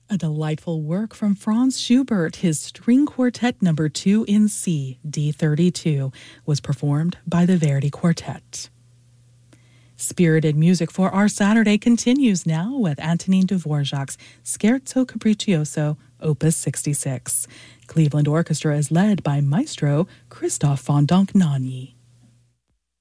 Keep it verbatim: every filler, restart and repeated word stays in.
A delightful work from Franz Schubert, his String Quartet Number two in C, D thirty-two, was performed by the Verdi Quartet. Spirited music for our Saturday continues now with Antonin Dvorak's Scherzo Capriccioso, Opus sixty-six. Cleveland Orchestra is led by Maestro Christoph von Dohnanyi.